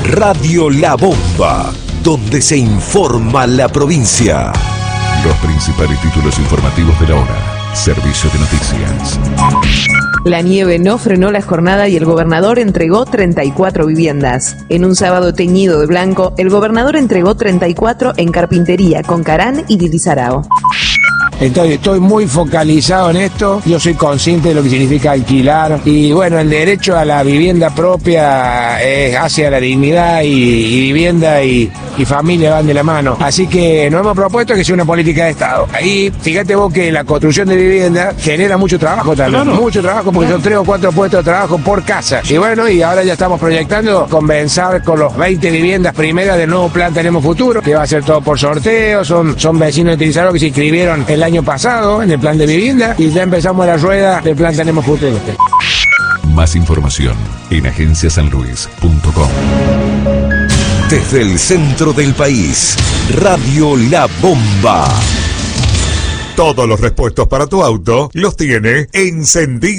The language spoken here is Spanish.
Radio La Bomba, donde se informa la provincia. Los principales títulos informativos de la hora. Servicio de noticias. La nieve no frenó la jornada y el gobernador entregó 34 viviendas. En un sábado teñido de blanco, el gobernador entregó 34 en Carpintería, Concarán y Dilizarao. Estoy muy focalizado en esto, yo soy consciente de lo que significa alquilar y bueno, el derecho a la vivienda propia es hacia la dignidad y vivienda y familia van de la mano. Así que nos hemos propuesto que sea una política de Estado. Ahí, fíjate vos que la construcción de vivienda genera mucho trabajo también, claro. Mucho trabajo porque son 3 o 4 puestos de trabajo por casa. Y bueno, y ahora ya estamos proyectando comenzar con los 20 viviendas primeras del nuevo plan Tenemos Futuro, que va a ser todo por sorteo, son vecinos de Tilizarao que se inscribieron el año pasado en el plan de vivienda y ya empezamos la rueda del plan Tenemos Futuro. Más información en agenciasanluis.com. Desde el centro del país, Radio La Bomba. Todos los repuestos para tu auto los tiene Encendido